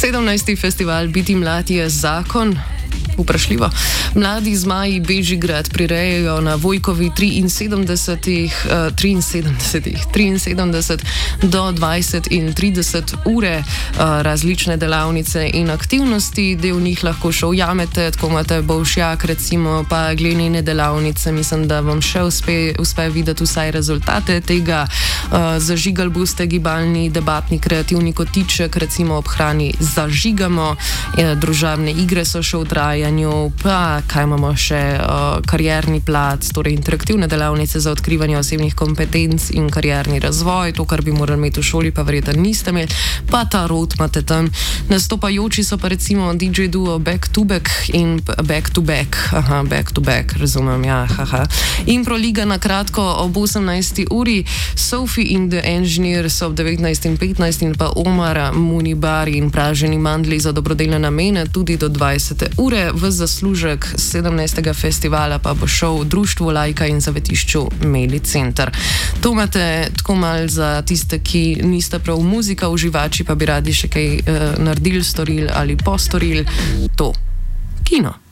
17. festival Biti mlad je zakon. Vprašljivo. Mladi zmaji Bežigrad prirejajo na Vojkovi 73 do 20 in 30 ure različne delavnice in aktivnosti. Del njih lahko še ujamete, tako imate Bolšjak, recimo, pa glinine delavnice. Mislim, da vam še uspe videti vsaj rezultate tega. Zažigali boste gibalni, debatni, kreativni kotiček, recimo ob hrani Zažigamo. Družabne igre so še v trajanju. Pa kaj imamo še, karierni plac, torej interaktivne delavnice za odkrivanje osebnih kompetenc in karierni razvoj, to, kar bi morali imeti v šoli, pa verjetno niste imeli, pa ta rod imate tam. Nastopajoči so pa recimo DJ duo Back to Back in Back to Back. Aha, Back to Back, razumem, ja, haha. Improliga na kratko ob 18. uri, Sophie in the Engineers ob 19:15 in pa Omar, Munibari in praženi mandli za dobrodelne namene tudi do 20. ure. V zaslužek 17. festivala pa bo šel Društvo Lajka in Zavetišču Meli Center. To imate tako malo za tiste, ki niste prav muzika uživači, pa bi radi še kaj naredili, storili ali postorili. To. Kino.